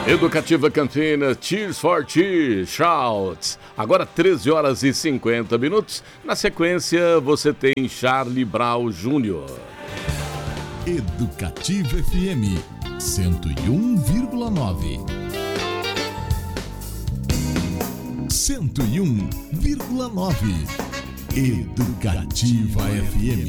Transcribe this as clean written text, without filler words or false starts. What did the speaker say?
Educativa Campinas, Cheers for Cheers, Shouts. Agora 13 horas e 50 minutos. Na sequência, você tem Charlie Brown Jr. Educativa FM 101,9. 101,9. Educativa FM.